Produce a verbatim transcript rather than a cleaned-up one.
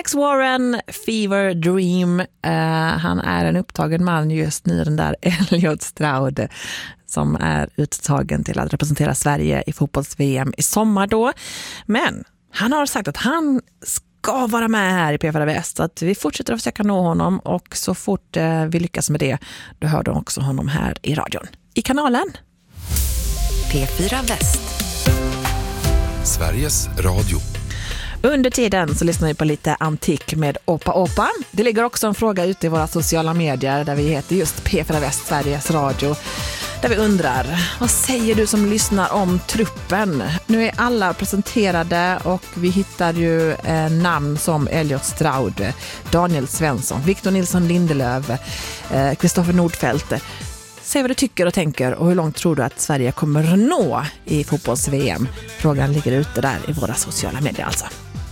Alex Warren, Fever Dream. Uh, han är en upptagen man just nu, den där Elliot Stroud, som är uttagen till att representera Sverige i fotbolls-V M i sommar då. Men han har sagt att han ska vara med här i P fyra Väst, så att vi fortsätter att försöka nå honom, och så fort uh, vi lyckas med det, då hör du också honom här i radion. I kanalen P fyra Väst, Sveriges Radio. Under tiden så lyssnar vi på lite antik med Opa Opa. Det ligger också en fråga ute i våra sociala medier där vi heter just P fyra Väst, Sveriges Radio. Där vi undrar, vad säger du som lyssnar om truppen? Nu är alla presenterade och vi hittar ju eh, namn som Elliot Stroud, Daniel Svensson, Victor Nilsson Lindelöf, Kristoffer eh, Nordfeldt. Säg vad du tycker och tänker, och hur långt tror du att Sverige kommer nå i fotbolls-V M? Frågan ligger ute där i våra sociala medier alltså.